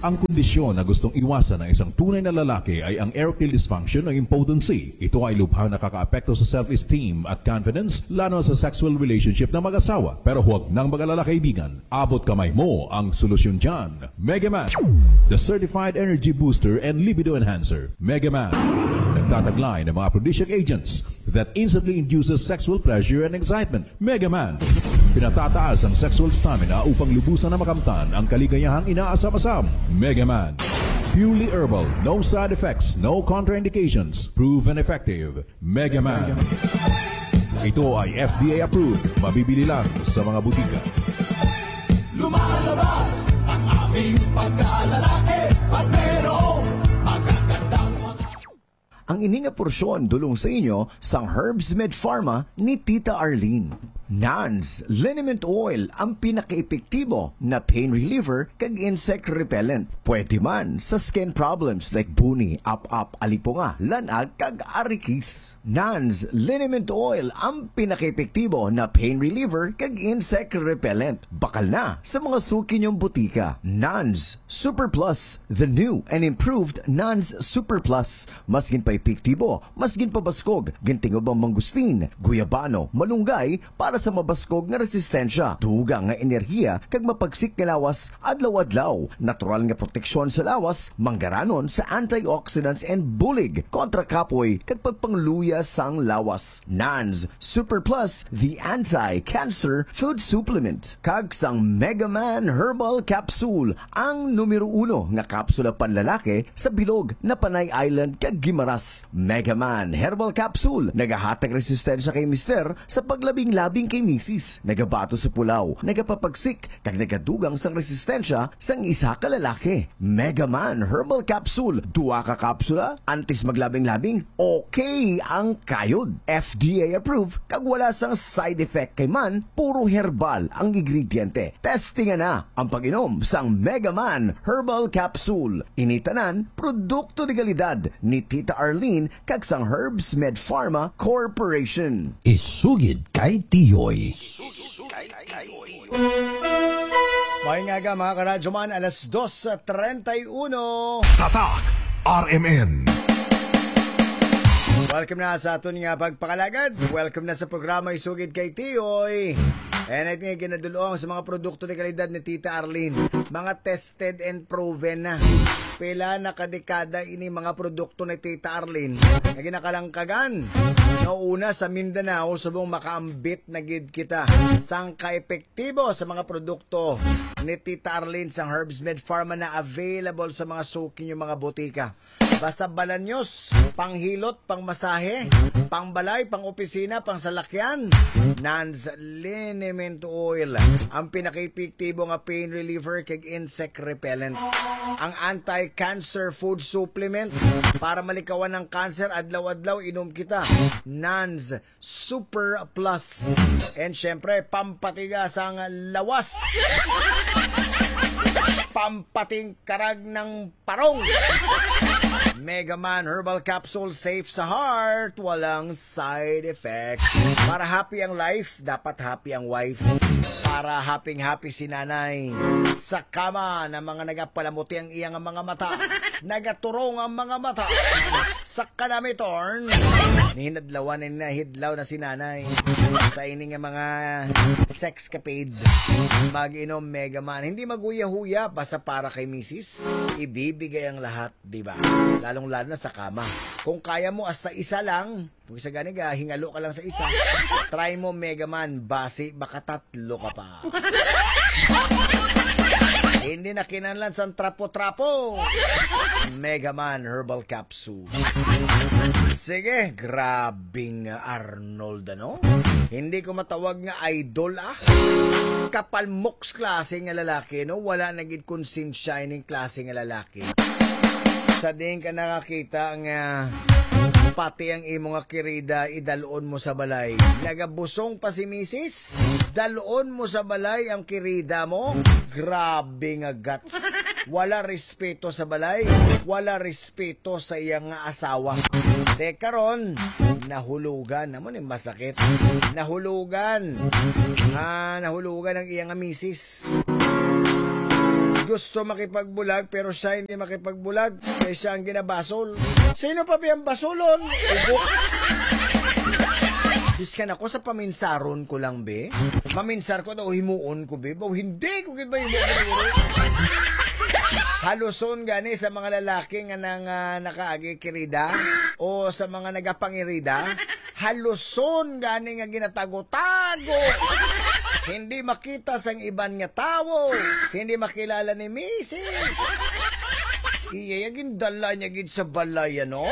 Ang kondisyon na gustong iwasan ng isang tunay na lalaki ay ang erectile dysfunction o impotency. Ito ay lubhang nakakaapekto sa self-esteem at confidence, lalo sa sexual relationship ng mag-asawa. Pero huwag nang mag-alala, kaibigan. Abot kamay mo ang solusyon dyan. Megaman, the certified energy booster and libido enhancer. Megaman, nagtataglay ng mga aphrodisiac agents that instantly induces sexual pleasure and excitement. Megaman, pinatataas ang sexual stamina upang lubusan na makamtan ang kaligayahang inaasam-asam. Megaman, purely herbal, no side effects, no contraindications, proven effective. Megaman. Ito ay FDA approved, mabibili lang sa mga butika. Lumalabas ang aming pagkalalaki at merong magagandang mga... Ang ininga porsyon dulong sa inyo sang Herbs Med Pharma ni Tita Arlene. NANS Liniment Oil ang pinaka-epektibo na pain reliever kag insect repellent. Pwede man sa skin problems like buni, up-up, alipunga, lanag kag arikis. NANS Liniment Oil ang pinaka-epektibo na pain reliever kag insect repellent. Bakal na sa mga suki niyong butika. NANS Super Plus, the new and improved NANS Super Plus. Maskin pa epektibo, maskin pa baskog, gintingobang mangustin, guyabano, malunggay para sa mabaskog nga resistensya, duga nga enerhiya kag mapagsik nga lawas adlaw-adlaw, natural nga proteksyon sa lawas, manggaranon sa antioxidants and bulig kontra kapoy kag pagpangluya sang lawas. NANS Super Plus, the anti-cancer food supplement. Kag sang Megaman Herbal Capsule, ang numero 1 nga kapsula panlalaki sa bilog na Panay Island kag Gimaras. Megaman Herbal Capsule, nagahatag resistensya kay mister sa paglabing-labing kay misis, nagabato sa pulaw, nagapapagsik, kag nagadugang sang resistensya sang isa ka lalaki. Megaman Herbal Capsule, duwa ka kapsula, antis maglabing-labing, okay ang kayod. FDA approved, kag wala sang side effect kay man, puro herbal ang ingrediente. Testingan na ang pag-inom sang Megaman Herbal Capsule. Initanan, produkto de kalidad ni Tita Arlene kag sang Herbs Med Pharma Corporation. Isugid kay Tiyoy. May nga mga karadyoman, alas 2:31. Tatak RMN. Welcome na sa aton nga pagpakalagad. Welcome na sa programa Isugid kay Tiyoy. And I think ginaduloong sa mga produkto de kalidad ni Tita Arlene. Mga tested and proven na. Pila na kadekada ini mga produkto ni Tita Arlene na ginakalangkagan. Nauna sa Mindanao, subong makaambit na gid kita sang kaepektibo sa mga produkto ni Tita Arlene sang Herbs Med Pharma na available sa mga suki nyo mga butika. Basta balanyos, panghilot, pangmasahe, pangbalay, pang-opisina, pangsalakyan. NANS Liniment Oil, ang pinaka-epektibo nga pain reliever kag insect repellent. Ang anti-cancer food supplement para malikawan ng cancer, adlaw-adlaw inom kita. NANS Super Plus. And syempre, pampatigas ang lawas. Pampating karag ng parong. Megaman Herbal Capsule, safe sa heart, walang side effect. Para happy ang life, dapat happy ang wife. Para happy si nanay. Sa kama na mga nagapalamuti ang iyang mga mata, nagaturong ang mga mata. Sa kanamitorn, nihinadlawan na hidlaw na si nanay. Sa ining mga sexcapade, mag-inom Megaman. Hindi maguya-huya, basta para kay misis, ibibigay ang lahat, diba? Lalong-lalo na sa kama. Kung kaya mo hasta isa lang, kung isa gani ka, hingalo ka lang sa isa, try mo Megaman, basi, baka tatlo ka pa. Hindi na kinanlan sa trapo-trapo. Megaman Herbal Capsule. Sige, grabing Arnold, ano? Hindi ko matawag nga idol, kapalmoks klase nga lalaki, no? Wala naging konsensya ining klase nga lalaki. Sa din ka nakakita nga pati ang imo nga kirida idaloon mo sa balay. Nagabusong pa si misis, daloon mo sa balay ang kirida mo. Grabe nga guts. Wala respeto sa balay, wala respeto sa iyang asawa. Teka ron, nahulugan naman yung masakit. Nahulugan ang iyang misis. gusto makipagbulag pero siya hindi makipagbulag kaya siya ang ginabasol. Sino pa ba ang basolon? Biskan ako sa paminsaron ko lang, be. Maminsar ko daw, himuon ko, be. Baw, hindi ko ba himuon. Haluson gani sa mga lalaki nga nang nakaagi kirida o sa mga nagapangirida. Haluson gani nga ginatago-tago. Hindi makita sang iban nga tawo. Hindi makilala ni Mrs. Iyayagin dala niya gid sa balay, no?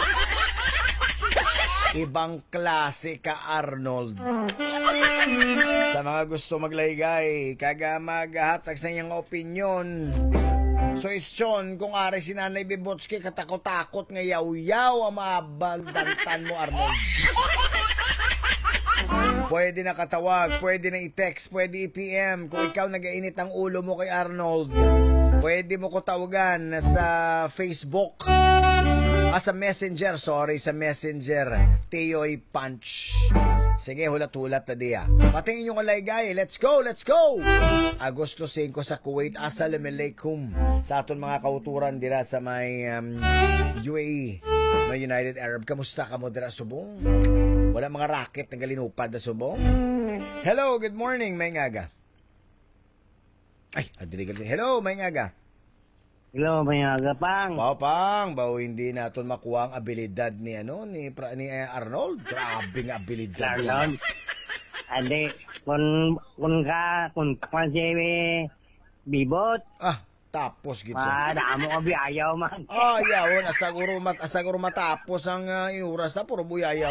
Ibang klase ka, Arnold. Sa mga gusto maglaygay, kaga maghatag sa iyang opinyon. So, isyon, kung ari si Nanay Bibotski, katakot-takot nga yaw-yaw ang mabaldantan mo, Arnold. Pwede na katawag, pwede na i-text, pwede i-PM. Kung ikaw nag-ainit ang ulo mo kay Arnold, pwede mo ko tawagan sa Facebook. Sa Messenger, sa Messenger. Tioy Punch. Sige, hulat-hulat na diya. Patingin nyo kaligay. Let's go, let's go! Agosto 5 sa Kuwait. Assalamualaikum. Sa aton mga kauturan dira sa may UAE. May United Arab. Kamusta ka mo dira, Subong? Wala mga racket na galinupad na Subong? Hello, good morning, may ngaga. Ay, hello, may ngaga. Hello, may agapang. Pang, hindi naton makuha ang abilidad ni Arnold. Grabe nga abilidad. Arnold. Ade, kung si Bibot. Tapos gid siya. Damo ka biyayaw man. Yawon, asaguro matapos ang inuras na puro buyayaw.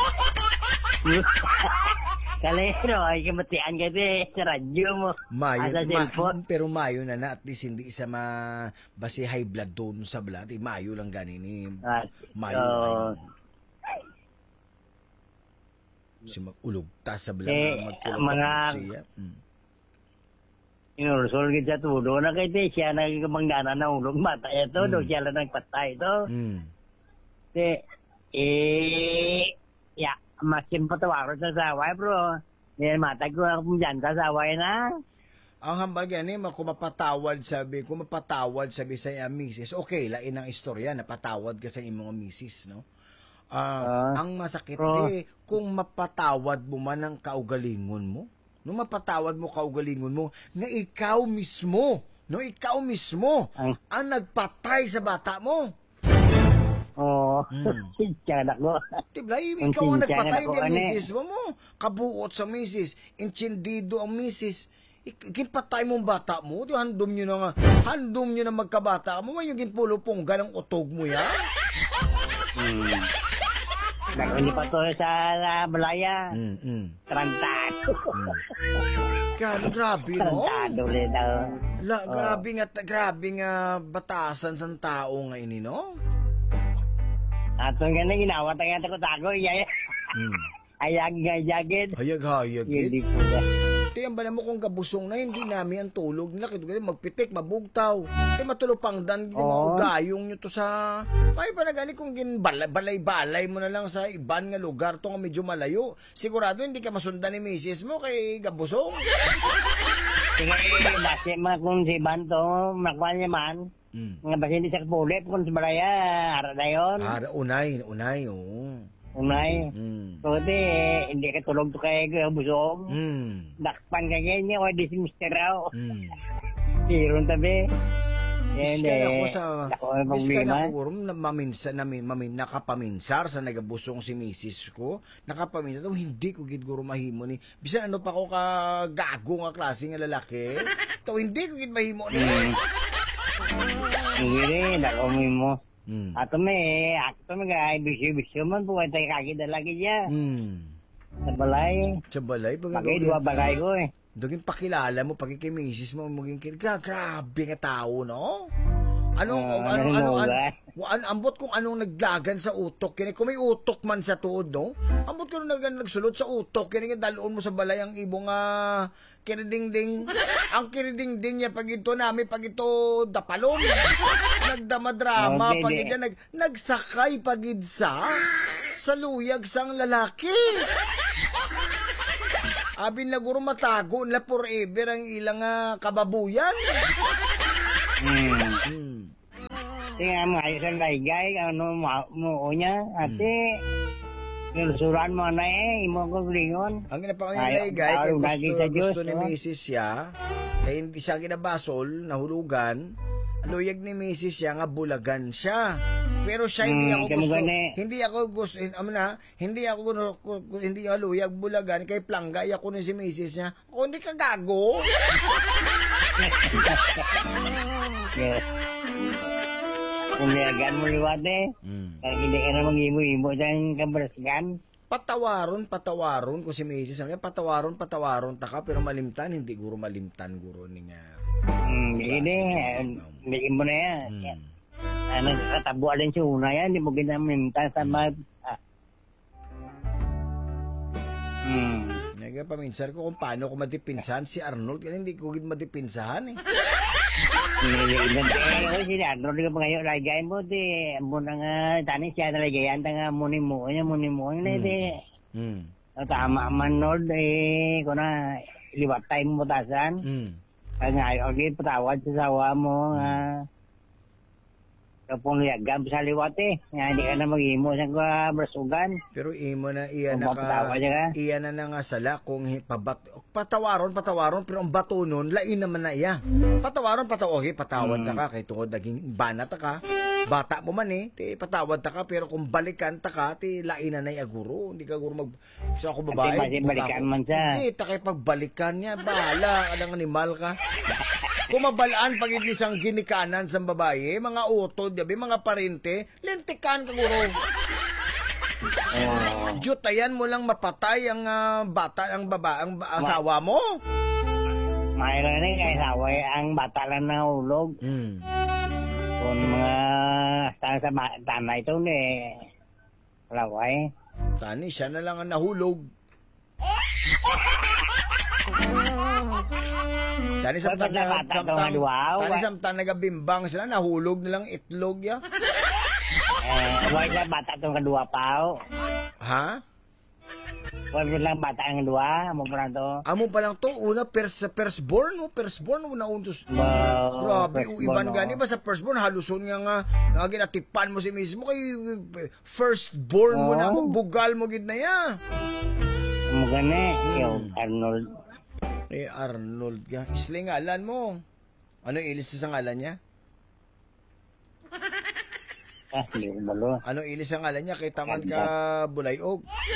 Kalero, ay kamatian ka sa radyo mo. Pero mayo na at least hindi isa basi high blood doon sa blood. Mayo lang ganini. Mayo. Si mag-ulog ta sa blood. Mga inurusol ka sa tudo na kay siya nagkamangdana na ulog mata ito. Siya lang nagpatay ito. Masin patawaro sa saway, bro. Yan, matag ko ako dyan sa saway na. Ang hambal gani, kumapatawad sabi sa iyang misis. Okay, lain ang istorya, napatawad ka sa imong misis, no? Ang masakit kung mapatawad mo man ang kaugalingon mo. Nung mapatawad mo kaugalingon mo, na ikaw mismo ang nagpatay sa bata mo. Sinsyan ako. Diba, ikaw ang nagpatay ng misis mo. Kabuot sa misis. Inchendido ang misis. Kinpatay mong bata mo. Handom nyo na magkabata mo. May yung ginpulupong ganang utog mo yan. Hindi pa to sa balaya. Trantado. Grabe, no? Trantado rin daw. Grabe nga batasan sa tao nga ini, no? Ato nga na ginawa tayo tago-tago. Hayag-hayagin. Hayag-hayagin? Hindi po na. Tiyan ba naman kung kabusong na hindi namin ang tulog nila. Kaya magpitik, mabugtaw. Kaya matulupangdan, gayong nyo to sa... May pa na gani kung balay-balay mo na lang sa iban nga lugar to nga medyo malayo. Sigurado hindi ka masundan ni misis mo kay kabusong. Sige, basi mga kung si Iban to, makuha niya man. Nga basi hindi siya kapulit kung si Baraya, hara na yun. Unay, oo. Unay. So, hindi ka tulog to kay busong. Dakpan ka ganyan, o di si Mr. Rao. Siron tabi. Biskan ako nakapaminsar sa nagabusong si misis ko. Nakapaminsar, hindi ko gid guro mahimo ni. Bisan ano pa ko ka gago nga klase nga lalaki. Hindi ko gid mahimo ni. Hindi, nakomi mo. Ato may bisyo man po, tayo kakita lagi niya. Sa balay. Bagay, dua bagay ko eh. Dugin pakilala mo, pag kay misis mo, grabe nga tao, no? Ambot kung anong naglagan sa utok. Kung may utok man sa tuod, no? Ambot kung nagsulot sa utok. Daloon mo sa balay ang ibong kiriding-ding. Ang kiriding-ding niya pag ito dapalon. Nagdamadrama pag ito nagsakay pag sa luyag sang lalaki. Abin na guro matago nila forever ang ilang kababuyan. Tingnan mo, ayos ang laygay, ano mo niya, ate, nilusuran mo na imo ko glingon. Ang ginapakang laygay, kay gusto ni Mrs. siya, kaya hindi siya ginabasol, nahulugan, luyag ni Mrs. siya nga bulagan siya. Pero siya hindi ako gusto, hindi ako luyag bulagan kay planggay ako ni si Mrs. niya. O hindi ka gago. Kumiyagan mo liwate. Kaya hindi ka na mag-imo-imo dyan kabarasgan. Patawaron ko si Mrs. Patawaron taka pero malimtan, hindi guro malimtan guro ni nga. Hindi mo na yan. Nagkatabuan din siya una yan, hindi mo ginamimta sa mga... Paminsan ko kung paano ko madipinsahan si Arnold, kasi hindi ko madipinsahan eh. Si Arnold ka pa ngayon, lagay mo, mo na nga, tani siya nalagayan, nga muni-mo na, tama man, Lord, kung na, liwat tayo mo tasan, kaya nga, okay, patawad sa sawa mo, kapong liyagam sa liwat nga hindi ka na mag-imo sa brasugan. Pero imo na iya na nga sala kung patawaron pero ang bato nun lain naman na iya. Patawad ta ka kay tungod naging banat ka. Bata mo man ti patawad ta ka pero kung balikan ta ka ti lain na iya guro. Hindi ka guro sa ako babae. Balikan man siya. Hindi ta kay pagbalikan niya bahala ka ng animal ka. Kung mabalaan pag isang ginikanan sa babae, mga utod, mga parente, lentikan ka guro. Jutayan mo lang mapatay ang bata, ang asawa mo. Mayroon na kay asawa, ang bata lang na ulog. Kung mga sa tanay ito, laway. Tani, siya na lang ang nahulog. Tani samtang nagabimbang sila, nahulog nilang itlog ya. Huwag na bata itong kadua pa. Ha? Huwag lang bata ang kadua, amo pa lang to. Una, firstborn na untos. Grabe, iban gani ba sa firstborn, haluson nga ginatipan mo si mismo kay firstborn mo na, bugal mo gid na ya. Amo gani, yung Arnold. Arnold ka. Isli ngalan mo. Ano ilis sa ngalan niya? Hindi ko malo. Ano ilis sa ngalan niya? Kay taman ka bulayog.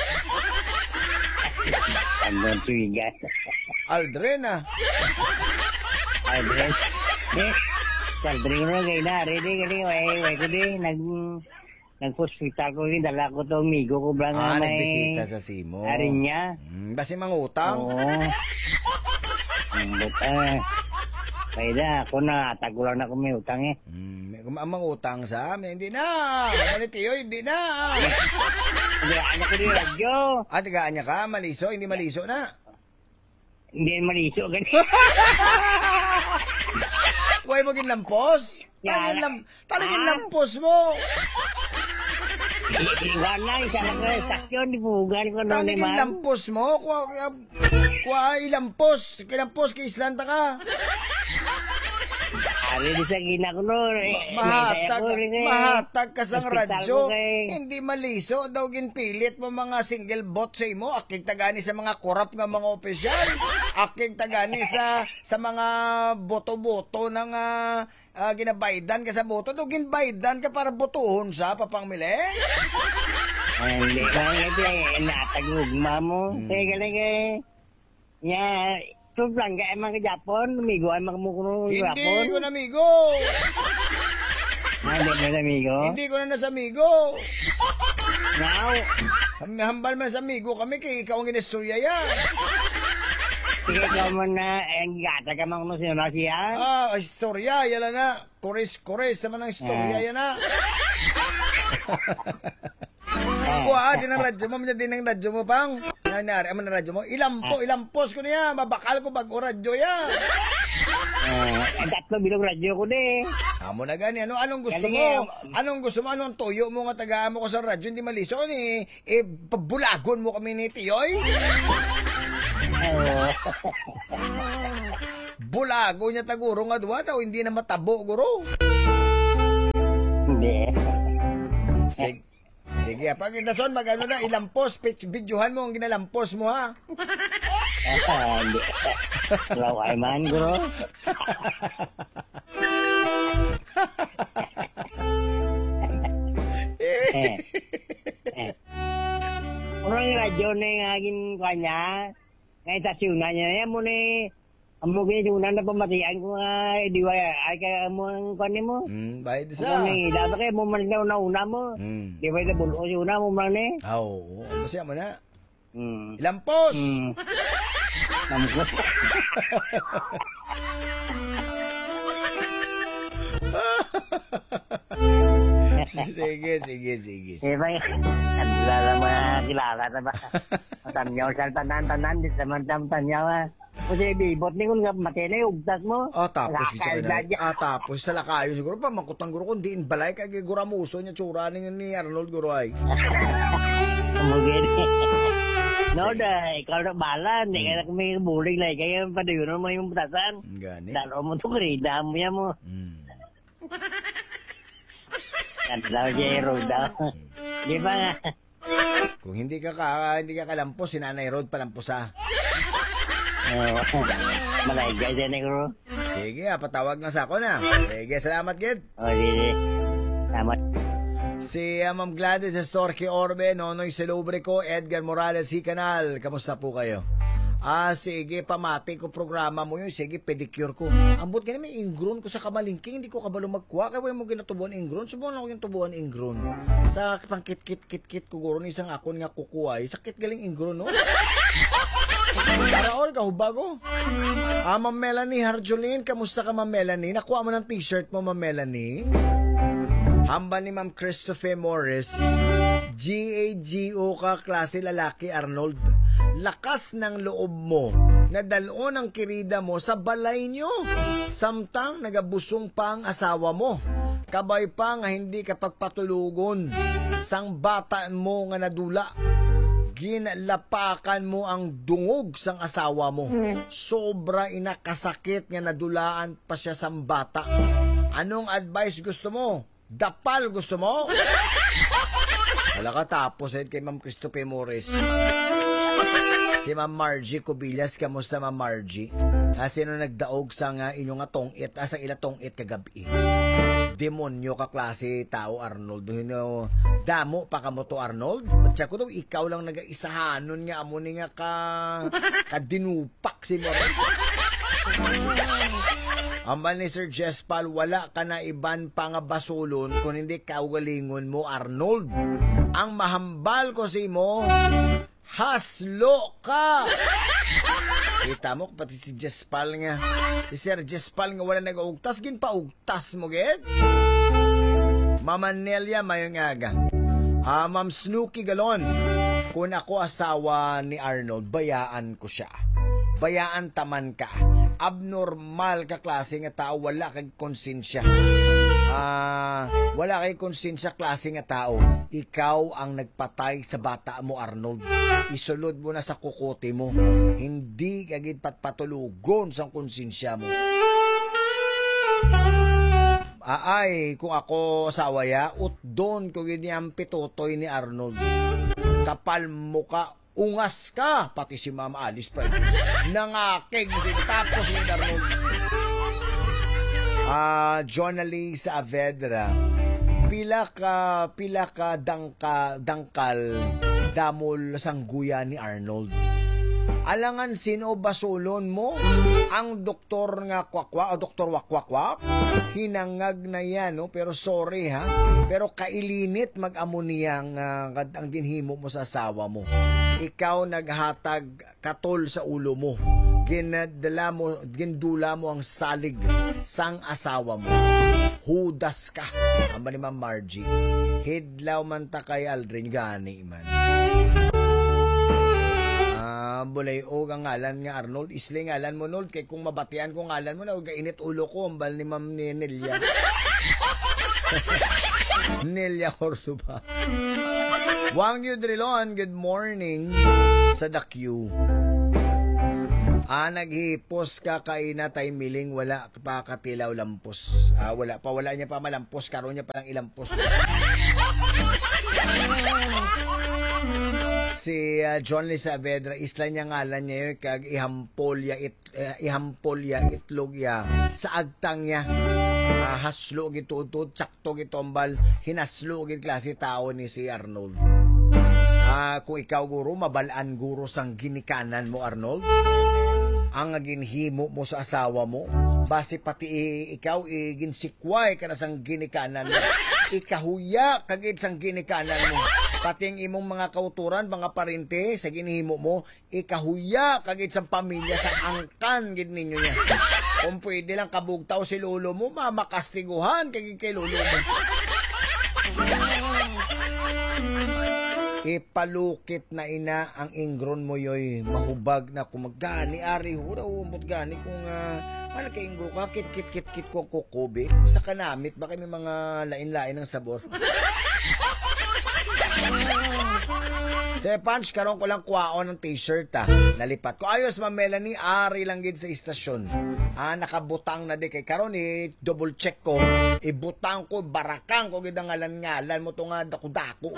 Andon tuigas. Aldrena. Aldren. Aldren ko na kayo na. Ready ka rin. Way ko din. Nag-hospital ko rin. Dala ko itong migo ko. Nagbisita sa Simo. Arin niya. Basi mangutang. Oo. Kaya ako na, tagulang na ako may utang Ang utang sa amin, hindi na. Manitiyo, hindi na. Tigaan ko din radyo. Tigaan niya ka, maliso, hindi maliso na. Hindi maliso, ganyan. Huwag mo ginlampos. Talagang lampos mo. Iwan na, isa lang ka stasyon, dibugan ko na naman. Talagang lampos mo. Kuha ilampos. Kilampos kay Islanda ka. Ari di sa gina ko no. Mahatag ka sang radyo. Hindi maliso daw ginpilit mo mga single bot sa imo. Akig tagani sa mga korap nga mga opisyal. Akig tagani sa mga boto-boto ng ginabaydan ka sa boto. Daw ginbaydan ka para botohon sa papangmili. Hindi ka natagugma mo. Kaya lang kaya mga Japon, amigo ay makamukuno ng Japon. Hindi ko na amigo. Hindi mo na amigo? Hindi ko na nasa amigo. Now? Hambal man sa amigo kami kay ikaw ang inistorya yan. Sige ikaw mo na, gata ka mga kung sino na siya? Istorya, yan na. Kores sa manang istorya, yan na. Kuha, din ang radyo mo, din ang radyo mo, pang. Nangyari, ang radyo mo, ilampos ko niya, mabakal ko bago radyo yan. Tatlo bilog radyo ko di. Amo na gani, anong gusto mo? Anong gusto mo? Anong tuyo mo nga tagaan mo ko sa radyo, hindi maliso ni, pabulagon mo kami ni Tiyoy. Bulago niya taguro nga duwa daw, hindi na matabo, guro. Hindi. Sige, pag inason, mag-ano na, ilampos, videohan mo ang ginalampos mo, ha? Hindi. Law ay man, guro. Ano yung radyo na yung aging kanya? Ngayon tasyunan niya, yan mo ni... Ang mo ginitunan na pamatian ko nga, di ba, ay kaya mo ang kanya mo? Bayad Ako sa. nang dapat kayo mo man na una mo. Di ba ito bulo si una mo man eh? Oo, masaya mo na. Hmm. Ilampos! Namukot. Sige. Eh ba, kanila mga kilala na ba? Tanyaw sa tanan-tanan, di naman tanyaw ha. Kasi bibot ni kung matay na yung ugtas mo. Tapos sa lakayo siguro pa, makutang guro kung diin balay, kaya guramuso niya tsura ni Arnold guro ay. Mungkin. No, ikaw na bala, hindi ka na may buling lang, kaya padayunan mo yung butasan. Gani. Dalo mo ito, krida mo yan mo. Kantaw siya yung road daw. Di ba nga? Kung hindi ka kalampos, si Nanay Rod palampos ha. Malaygay siya ni Guru. Sige, patawag na sa ako na. Sige, salamat, Gid. Sige. Salamat. Si Ma'am Gladys Estorque Orbe, Nonoy Selubrico, Edgar Morales, Canal. Kamusta po kayo? Sige, pamati ko programa mo yun. Sige, pedicure ko. Ambot ka na may ingron ko sa kamalingking. Hindi ko kabalo magkuha. Kaya mo ginatubuan ingron. Subuhan lang ko yung tubuan ingron. Sa pang kit ko guro, isang akon nga kukuhay. Sakit galing ingron, no? Para all, kahubago. Ma'am Melanie Harjolin, kamusta ka, Ma'am Melanie? Nakuha mo ng t-shirt mo, Ma'am Melanie? Hamba ni Ma'am Christopher Morris, GAGO ka, klase lalaki, Arnold. Lakas ng loob mo, nadalon ang kirida mo sa balay nyo. Samtang nagabusong pa ang asawa mo. Kabay pa nga hindi ka pagpatulugon. Sang bata mo nga nadula. Ginlapakan mo ang dungog sang asawa mo. Sobra inakasakit nga nadulaan pa siya sang bata. Anong advice gusto mo? Dapal gusto mo? Wala ka tapos kay Ma'am Christopher Morris. Si Ma'am Margie Cubillas, kamusta Ma'am Margie? Sino nagdaog sa inyong tong-it, sa ila tong-it kagabi? Demonyo ka klase tao, Arnold. Damo pa ka mo to, Arnold? At ko daw, ikaw lang nag-isahanon nga, amo ni nga ka dinupak si mo. Amal ni Sir Jespal, wala ka na iban pa nga basulon kung hindi kaugalingon mo, Arnold. Ang mahambal ko si mo, haslo ka! Kita mo, pati si Jespal nga. Si Sir Jespal nga wala nag-ugtas, ginpaugtas mo, get? Mama Nelia Mayongaga. Ma'am Snooki Galon, kung ako asawa ni Arnold, bayaan ko siya. Bayaan taman ka. Abnormal ka klase nga tao, wala kay konsensya. Wala kay konsensya klase nga tao. Ikaw ang nagpatay sa bata mo, Arnold. Isulod mo na sa kukote mo. Hindi kagid patpatulugon sa konsensya mo. Kung ako sawaya, utdon ko ganyang pitutoy ni Arnold. Kapal mo ka, ungas ka, pati si Mama Alice pa. Nangakig si tapos ni Arnold. Journalist Avedra, pila ka dangkal damol sangguya ni Arnold. Alangan sino basulon mo? Ang doktor nga kwakwa o doktor wakwakwak? Hinangag na yan, no? Pero sorry ha. Pero kailinit mag-amoniyang ang ginhimo mo sa asawa mo. Ikaw naghatag katol sa ulo mo. Gindula mo ang salig sang asawa mo. Hudas ka. Amba ni Ma'am Margie. Hidlaw man ta kay Aldrin gani man. Bulay o ang ngalan nga Arnold. Isli ngalan mo, Nold. Kay kung mabatian ko ngalan mo na, huwag init ulo ko. Ambal ni Ma'am Nelia. Nelia Cordoba. Wang Yudrilon, good morning sa The Q. Naghipos ka kaina tay miling wala pa katilaw lampos. Wala niya pa malampos, karon niya pa lang ilampos. Si John Lee Saavedra, isla niya ngalan niya yun, kag ihampolya itlog ya sa agtang niya. Haslo gitutod, tsakto gitombal, hinaslo git klase tao ni si Arnold. Kung ikaw guro, mabalaan guro sang ginikanan mo, Arnold. Ang ginhimo mo sa asawa mo, base pati ikaw ginsikway ka na sang ginikanan mo. Ikahuya kagid sang ginikanan mo. Pati ang imong mga kauturan, mga parente sa ginhimo mo, ikahuya kagid sang pamilya sa angkan gid ninyo niya. Kung pwede lang kabugtaw si lolo mo, mamakastiguhan kay lolo mo. Ipalukit na ina ang ingron mo yoy, mahubag na kumagani ari hura umot gani kung ano kay ingro ka kit ko kukobe sa kanamit baka may mga lain-lain ng sabor. Punch, karon ko lang kuwaon ng t-shirt nalipat ko. Ayos, Ma'am Melanie, ari lang gid sa istasyon. Nakabutang na di kay karon double check ko. Ibutang ko, barakang ko gid ang ngalan mo to nga dako-dako.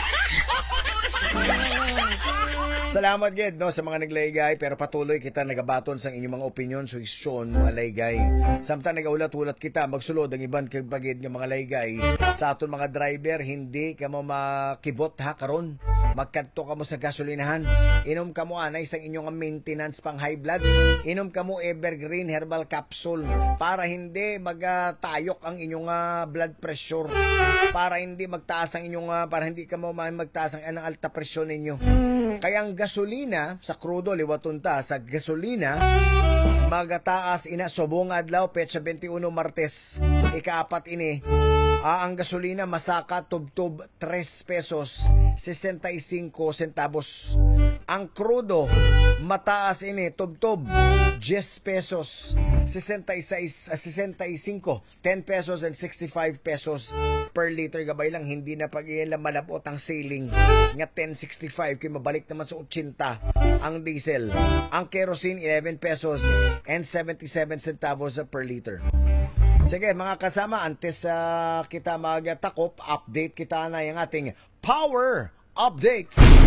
Salamat gid no sa mga naglaygay, pero patuloy kita nagabaton sa inyong mga opinion, suhestyon, mga laygay. Samtang nagaulat-ulat kita magsulod ang iban kay pagid nga mga laygay sa aton mga driver, hindi ka mo makibot karon. Magkadto ka mo sa gasolinahan. Inom ka mo anay sa inyong maintenance pang high blood. Inom ka mo Evergreen Herbal Capsule para hindi magtayok ang inyong blood pressure. Para hindi magtaas ang inyong para hindi ka mo magtaas ang alta presyon ninyo. Kaya ang gasolina sa krudo liwaton ta sa gasolina magataas ina subong adlaw petsa 21 Martes. Ikaapat ini. Ang gasolina masaka tubtob 3 pesos 65 centavos. Ang crudo mataas ini tubtob 10 pesos 65 10 pesos and 65 pesos per liter. Gabay lang hindi na pag-iyan malabot ang ceiling nga 10.65 kay mabalik naman sa 80 ang diesel. Ang kerosene 11 pesos and 77 centavos per liter. Sige mga kasama, antes kita magtakop, update kita na yung ating Power Update.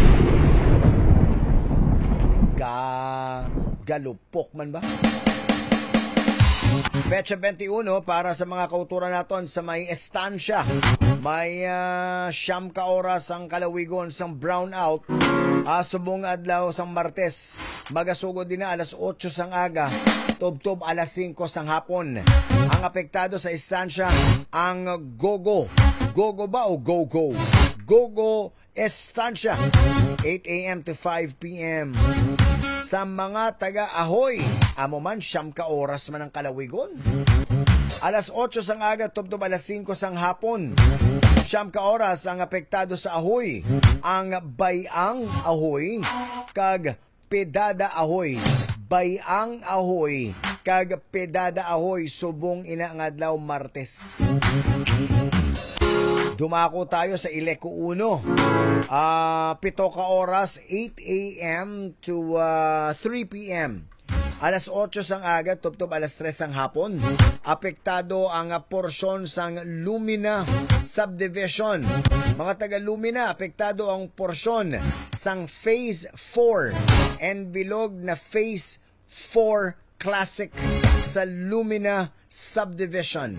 Galupok man ba? Petsa 21 para sa mga kauturan naton sa may estansya. May siyam ka oras ang kalawigon sang brownout. Subong adlaw sang Martes. Magasugod din na alas 8 sang aga. Tubtob alas 5 sang hapon. Ang apektado sa estansya ang Gogo. Gogo ba o Go-Go? Gogo Estansya. 8 a.m. to 5 p.m. Sa mga taga-Ahoy, amo man siyam ka oras man ang kalawigon. Alas 8 sang aga, tubtob alas 5 sang hapon. Siyam ka oras ang apektado sa Ahoy. Ang Bayang Ahoy kag Pedada Ahoy. Bayang Ahoy kag Pedada Ahoy subong ina nga adlaw Martes. Dumako tayo sa Ileco 1. 7 ka oras, 8 a.m. to 3 p.m. Alas 8 sang aga, tubtob alas 3 sang hapon. Apektado ang porsyon sang Lumina Subdivision. Mga taga Lumina, apektado ang porsyon sang Phase 4 and bilog na Phase 4 Classic sa Lumina Subdivision.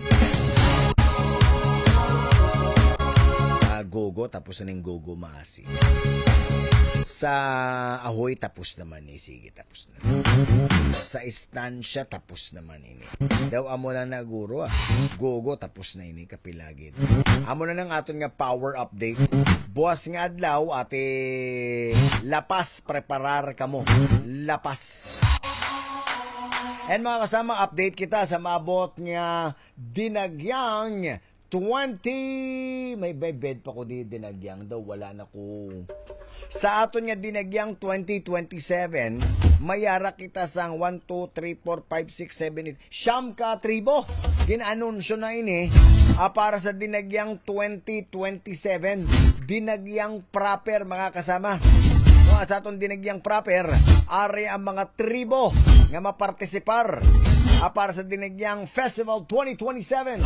Gogo, tapos na ng Gogo Maasi. Sa Ahoy, tapos naman ni. Sige, tapos na. Sa Estansya, tapos naman ini. Daw amo lang na guro Gogo, tapos na ini. Kapilagin. Amo na ng aton nga power update. Buwas nga adlaw, ate lapas, preparar ka mo. Lapas. And mga kasama, update kita sa maabot nga dinagyang 20, may bed pa ko di dinagyang daw, wala na ko. Sa aton nga dinagyang 2027, mayara kita sang 1, 2, 3, 4, 5, 6, 7, 8, siyam ka tribo. Ginanunsyo na ini para sa dinagyang 2027, dinagyang proper mga kasama. At sa aton dinagyang proper, ari ang mga tribo nga mapartisipar para sa Dinagyang Festival 2027.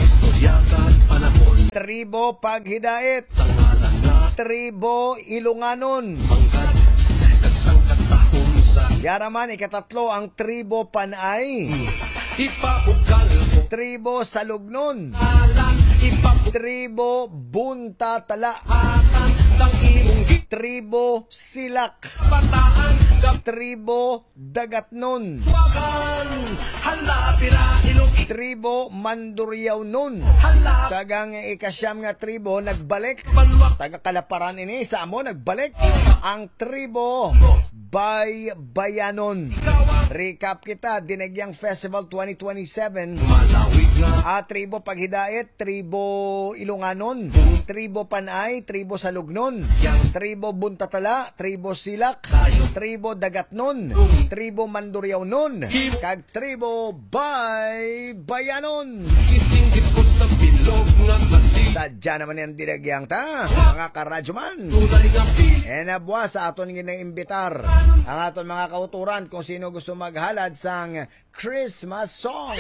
Tribo Paghidait, Tribo Ilunganon. Yaraman, ikatatlo ang Tribo Panay, Tribo Salugnon, Tribo Buntatala, Tribo Silak, Tribo Dagatnon, Tribo Manduryaw-non. Tagang ikasyam nga tribo nagbalik. Taga Kalaparan ini sa amo nagbalik ang Tribo Bayanon. Recap kita, Dinagyang Festival 2027. Tribo Paghidait, Tribo Ilunganon, Tribo Panay, Tribo Salugnon, Tribo Buntatala, Tribo Silak, Tribo Dagatnon, Tribo Manduryaw-non, kag Tribo Bayanon. Sadya naman yan Dinagyang ta, mga karadyoman. Enabwa sa aton ginaimbitar ang aton mga kauturan kung sino gusto maghalad sang Christmas song.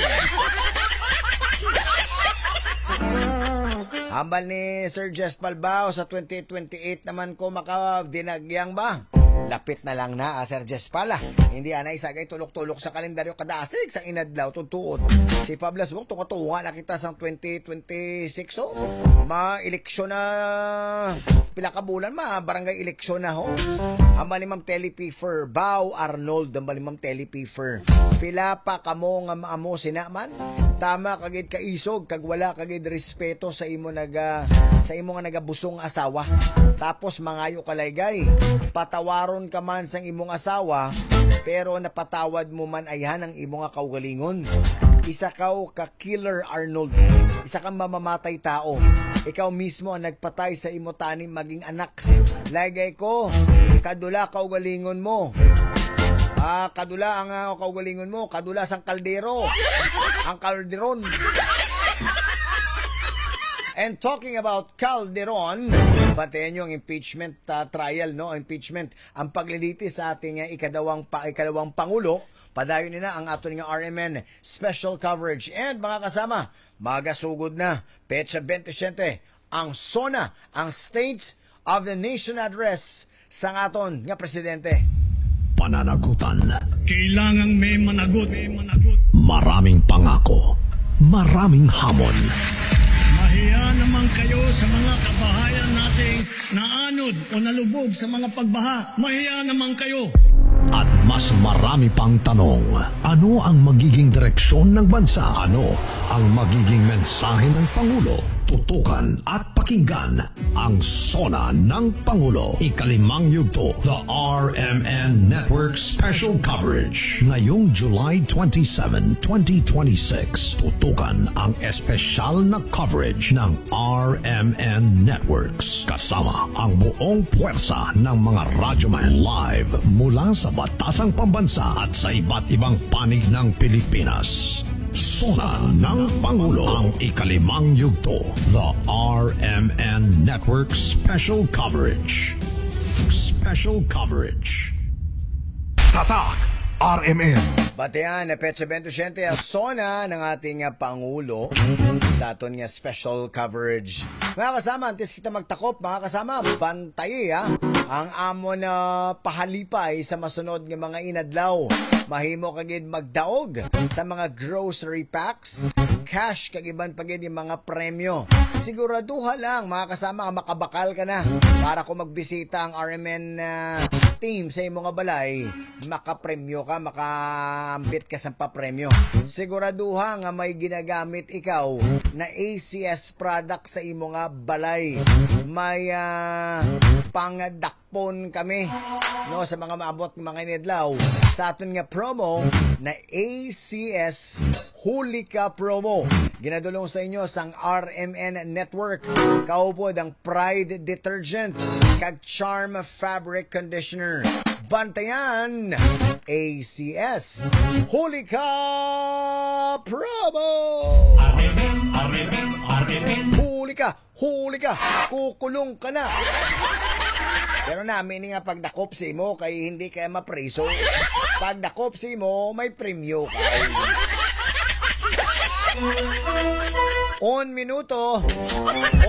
Hambal ni Sir Jess Palbao sa 2028 naman ko makadinagyang ba? Lapit na lang na, Sir Jess pala. Hindi anay sagay tulok-tulok sa kalendaryo kadasig sang inadlaw tutuot. Si Pablas Wong tukatunga na kita sang 2026 so. Ma-eleksyon na pila ka bulan barangay eleksyon na ho. Hambal ni Ma'am Telly Pfeffer, Bao Arnold, hambal ni Ma'am Telly Pfeffer. Pila pa kamo nga maamo sinaman. Tama kagid ka isog kag wala kagid respeto sa imo nga nagabusong asawa. Tapos mangayo kalaygay. Patawaron ka man sang imong asawa pero napatawad mo man ayhan ang imo nga kaugalingon. Isa ka Killer Arnold. Isa kang mamamatay tao. Ikaw mismo ang nagpatay sa imo tanim maging anak. Lagay ko kadula kaugalingon mo. Kadula ang kaugalingon mo, kadula sang kaldero. Ang kalderon. And talking about Calderon, batayan nyo ang impeachment trial, no? Impeachment, ang paglilitis sa ating ikadawang Pangulo. Padayon nila ang ato nga RMN special coverage. And mga kasama, magasugod na, Petsa 27, ang SONA, ang State of the Nation Address sa aton nga Presidente. Pananagutan. Kailangang may managot. Maraming pangako. Maraming hamon. Mahiya naman kayo sa mga kabahayan nating naanod o nalubog sa mga pagbaha. Mahiya naman kayo. At mas marami pang tanong. Ano ang magiging direksyon ng bansa? Ano ang magiging mensahe ng Pangulo? Tutukan at pakinggan ang SONA ng Pangulo. Ikalimang yugto, the RMN Network Special Coverage. Ngayong July 27, 2026, tutukan ang espesyal na coverage ng RMN Networks. Kasama ang buong puwersa ng mga radyoman live mula sa batasang pambansa at sa iba't ibang panig ng Pilipinas. SONA ng Pangulo, ang ikalimang yugto, the RMN Network Special Coverage. Special Coverage. Tatak RMN. Batean na Petsa 27 ang SONA ng ating Pangulo sa aton nga special coverage. Mga kasama, antes kita magtakop, mga kasama, bantay ang amo na pahalipay sa masunod nga mga inadlaw. Mahimo kagid magdaog sa mga grocery packs, cash kag iban pagid yung mga premyo. Siguraduha lang mga kasama makabakal ka na para kung magbisita ang RMN team sa imong balay, makapremyo ka, makaambit ka sa papremyo. Siguraduha nga may ginagamit ikaw na ACS product sa imong balay. May pangdakpon kami no sa mga maabot ng mga inadlaw sa aton nga promo na ACS Hulika promo. Ginadulong sa inyo sang RMN Network. Kaupod ang Pride Detergent kag Charm Fabric Conditioner. Bantayan ACS Hulika promo. Huli ka, kukulong ka na. Pero namin nga pagdakop si mo kay hindi kaya mapriso. Pag nakopsi mo, may premyo ka. 1 minuto.